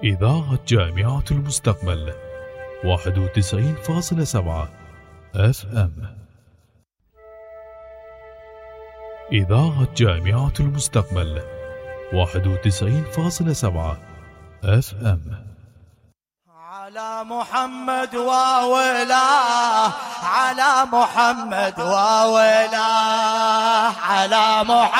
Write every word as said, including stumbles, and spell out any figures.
إذاعة جامعة المستقبل واحد وتسعين فاصلة سبعة اف ام. إذاعة جامعة المستقبل واحد وتسعين فاصلة سبعة اف ام. على محمد وولاه، على محمد وولاه، على محمد